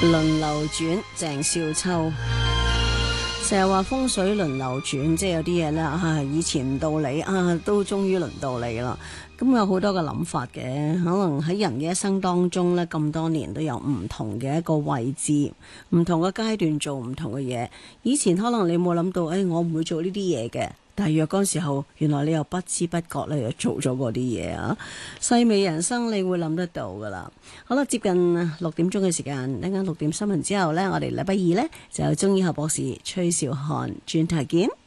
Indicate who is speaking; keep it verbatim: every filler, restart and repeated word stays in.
Speaker 1: 輪流轉，鄭少秋成日話風水輪流轉，即係有啲嘢呢，啊，以前唔到你啊，都終於輪到你啦。咁有好多嘅諗法嘅，可能喺人嘅一生當中呢，咁多年都有唔同嘅一個位置，唔同嘅階段做唔同嘅嘢。以前可能你冇諗到，誒、哎，我唔會做呢啲嘢嘅。但係若干時候，原來你又不知不覺咧，又做咗嗰啲嘢啊！細微人生，你會諗得到噶啦。好啦，接近六點鐘嘅時間，等緊六點新聞之後呢，我哋禮拜二呢就有中醫學博士崔兆漢轉頭見。